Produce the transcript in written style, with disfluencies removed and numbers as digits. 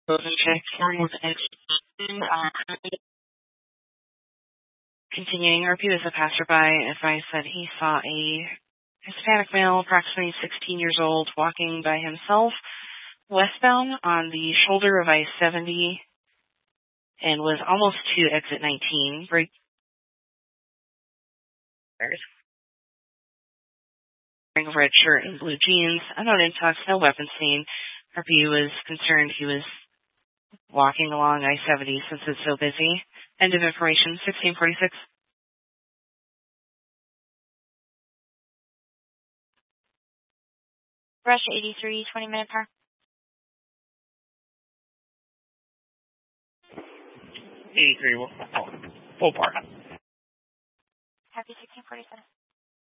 check for continuing repeat as a passerby advised that he saw a Hispanic male, approximately 16 years old, walking by himself westbound on the shoulder of I-70 and was almost to exit 19. Wearing a red shirt and blue jeans, unknown intox, no weapon seen. RPU was concerned he was walking along I-70 since it's so busy. End of information, 1646. Rush 83, 20-minute par. 83, full par. Happy 1647.